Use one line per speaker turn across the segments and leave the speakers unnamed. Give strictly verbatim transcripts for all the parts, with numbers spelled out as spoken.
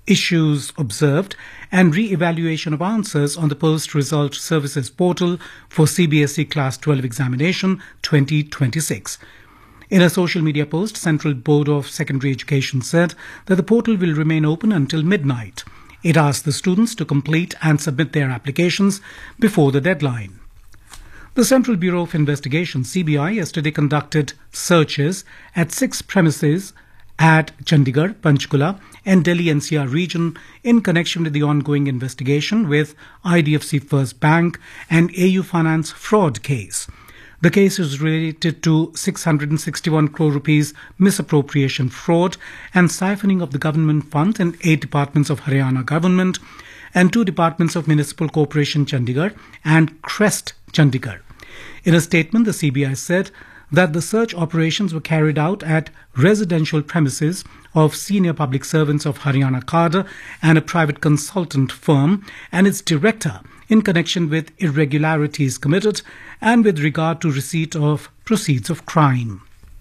issues observed and re-evaluation of answers on the post-result services portal for C B S E Class twelve examination twenty twenty-six. In a social media post, Central Board of Secondary Education said that the portal will remain open until midnight. It asked the students to complete and submit their applications before the deadline. The Central Bureau of Investigation, C B I, yesterday conducted searches at six premises at Chandigarh, Panchkula and Delhi N C R region in connection with the ongoing investigation with I D F C First Bank and A U Finance fraud case. The case is related to six hundred sixty-one crore rupees misappropriation fraud and siphoning of the government funds in eight departments of Haryana government and two departments of Municipal Corporation Chandigarh and Crest Chandigarh. In a statement, the C B I said that the search operations were carried out at residential premises of senior public servants of Haryana cadre and a private consultant firm and its director in connection with irregularities committed and with regard to receipt of proceeds of crime.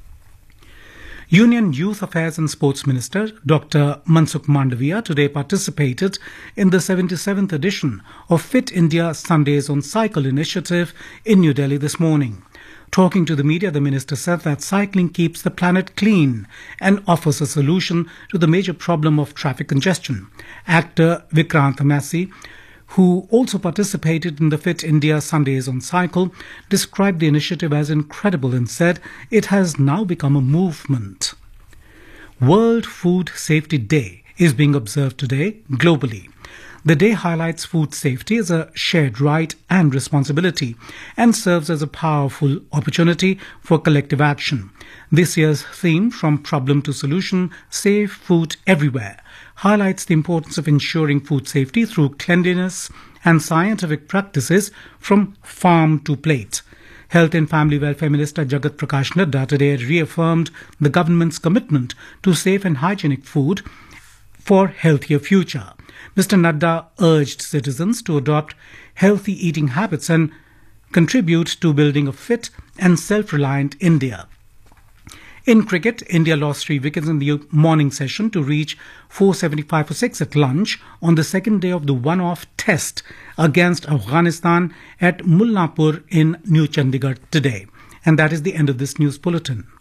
Union Youth Affairs and Sports Minister Doctor Mansukh Mandaviya today participated in the seventy-seventh edition of Fit India Sundays on Cycle initiative in New Delhi this morning. Talking to the media, the minister said that cycling keeps the planet clean and offers a solution to the major problem of traffic congestion. Actor Vikrant Massey, who also participated in the Fit India Sundays on Cycle, described the initiative as incredible and said it has now become a movement. World Food Safety Day is being observed today globally. The day highlights food safety as a shared right and responsibility and serves as a powerful opportunity for collective action. This year's theme, From Problem to Solution, Safe Food Everywhere, highlights the importance of ensuring food safety through cleanliness and scientific practices from farm to plate. Health and Family Welfare Minister Jagat Prakash Nadda today reaffirmed the government's commitment to safe and hygienic food for healthier future. Mister Nadda urged citizens to adopt healthy eating habits and contribute to building a fit and self-reliant India. In cricket, India lost three wickets in the morning session to reach four seventy-five for six at lunch on the second day of the one-off test against Afghanistan at Mulnapur in New Chandigarh today. And that is the end of this news bulletin.